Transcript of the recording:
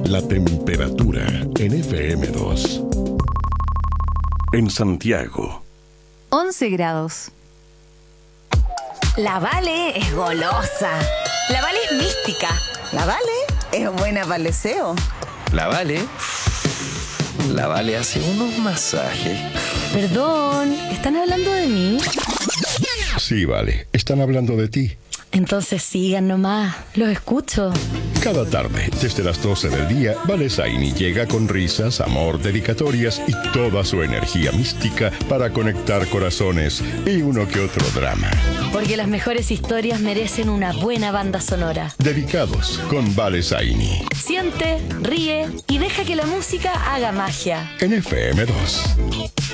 La temperatura en FM2. En Santiago, 11 grados. La Vale es golosa. La Vale es mística. La Vale es buena para el deseo. La Vale hace unos masajes. Perdón, ¿están hablando de mí? sí, Vale, están hablando de ti. Entonces sigan nomás, los escucho. Cada tarde, desde las 12 del día, Vale Zaini llega con risas, amor, dedicatorias y toda su energía mística para conectar corazones y uno que otro drama. Porque las mejores historias merecen una buena banda sonora. Dedicados con Vale Zaini. Siente, ríe y deja que la música haga magia. En FM2.